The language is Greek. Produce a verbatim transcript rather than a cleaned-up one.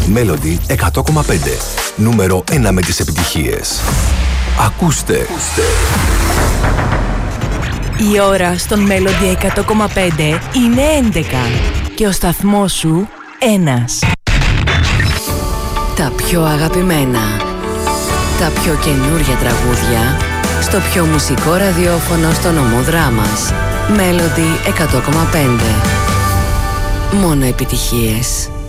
Melody εκατό κόμμα πέντε. Νούμερο ένα με τις επιτυχίες. Ακούστε. Η ώρα στον Melody εκατό κόμμα πέντε είναι έντεκα και ο σταθμός σου ένας. Τα πιο αγαπημένα, τα πιο καινούρια τραγούδια στο πιο μουσικό ραδιόφωνο στο νομό Δράμας. Melody εκατό κόμμα πέντε. Μόνο επιτυχίες.